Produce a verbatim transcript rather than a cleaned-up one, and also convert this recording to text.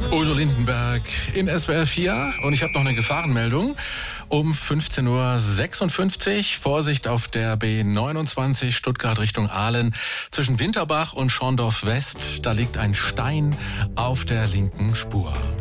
Udo Lindenberg in S W R vier und ich habe noch eine Gefahrenmeldung. Um fünfzehn Uhr sechsundfünfzig, Vorsicht auf der B neunundzwanzig Stuttgart Richtung Aalen. Zwischen Winterbach und Schorndorf West, da liegt ein Stein auf der linken Spur.